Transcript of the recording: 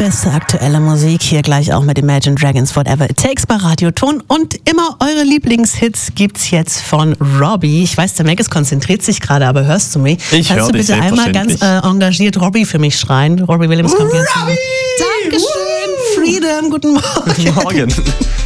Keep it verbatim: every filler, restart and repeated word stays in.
beste aktuelle Musik hier gleich auch mit Imagine Dragons Whatever It Takes bei Radioton. Und immer eure Lieblingshits gibt's jetzt von Robbie. Ich weiß, der Mac konzentriert sich gerade, aber hörst du mich? Ich Kannst höre du dich bitte einmal ganz äh, engagiert Robbie für mich schreien? Robbie Williams kommt jetzt. Robbie! Dankeschön, Freedom, guten Morgen. Guten Morgen.